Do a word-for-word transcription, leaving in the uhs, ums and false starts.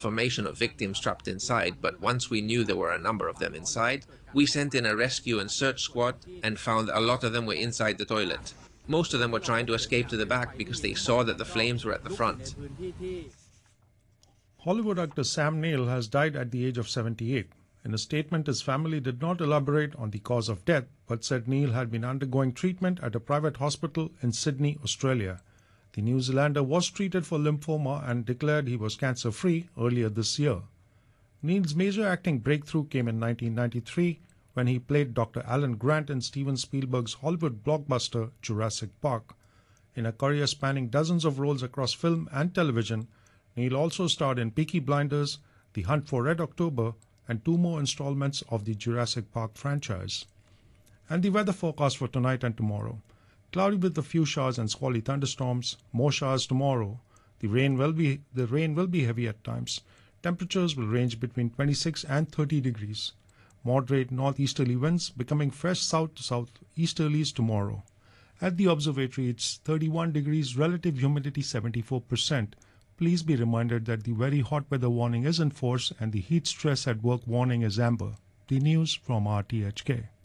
Information of victims trapped inside, but once we knew there were a number of them inside, we sent in a rescue and search squad and found a lot of them were inside the toilet. Most of them were trying to escape to the back because they saw that the flames were at the front. Hollywood actor Sam Neill has died at the age of seventy-eight. In a statement, his family did not elaborate on the cause of death, but said Neill had been undergoing treatment at a private hospital in Sydney, Australia. The New Zealander was treated for lymphoma and declared he was cancer-free earlier this year. Neill's major acting breakthrough came in nineteen ninety-three when he played Doctor Alan Grant in Steven Spielberg's Hollywood blockbuster Jurassic Park. In a career spanning dozens of roles across film and television, Neill also starred in Peaky Blinders, The Hunt for Red October, and two more installments of the Jurassic Park franchise. And the weather forecast for tonight and tomorrow. Cloudy with a few showers and squally thunderstorms. More showers tomorrow. The rain will be the rain will be heavy at times. Temperatures will range between twenty-six and thirty degrees. Moderate northeasterly winds becoming fresh south to southeasterlies tomorrow. At the observatory, it's thirty-one degrees, relative humidity seventy-four percent. Please be reminded that the very hot weather warning is in force and the heat stress at work warning is amber. The news from R T H K.